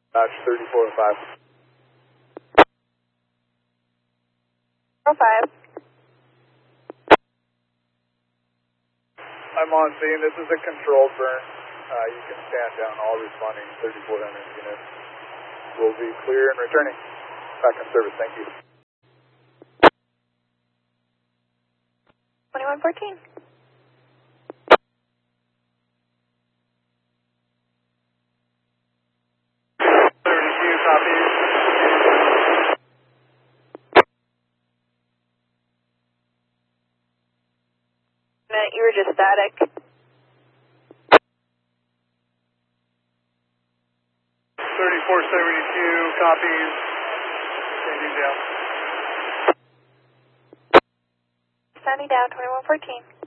Dodge 3405. 05. I'm on scene. This is a controlled burn. You can stand down. All responding 3400 units will be clear and returning. Back in service. Thank you. 2114. Copy. You were just static. 3472 copies. Standing down. Standing down, 2114.